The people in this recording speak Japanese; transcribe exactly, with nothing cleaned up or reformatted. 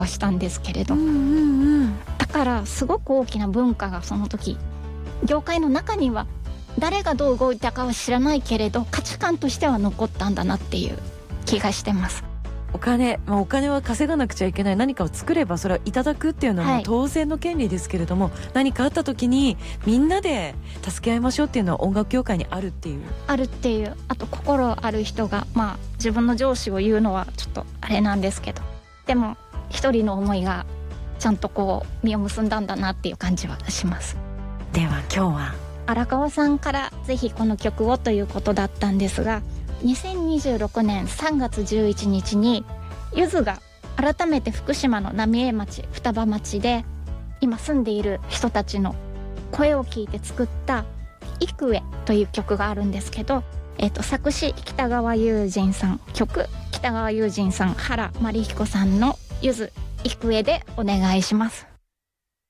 はしたんですけれど、 うんうんうん、 だからすごく大きな文化がその時業界の中には誰がどう動いたかは知らないけれど価値観としては残ったんだなっていう気がしてます。 お金、まあ、お金は稼がなくちゃいけない、何かを作ればそれはいただくっていうのはもう当然の権利ですけれども、はい、何かあった時にみんなで助け合いましょうっていうのは音楽業界にあるっていうあるっていうあと心ある人が、まあ自分の上司を言うのはちょっとあれなんですけど、でも一人の思いがちゃんとこう実を結んだんだなっていう感じはします。 では今日は荒川さんからぜひこの曲をということだったんですが、にせんにじゅうろくねんさんがつじゅういちにちにゆずが改めて福島の浪江町双葉町で今住んでいる人たちの声を聞いて作った「幾重」という曲があるんですけど、えー、と作詞北川悠仁さん、曲北川悠仁さん、原真理彦さんのゆず幾重でお願いします。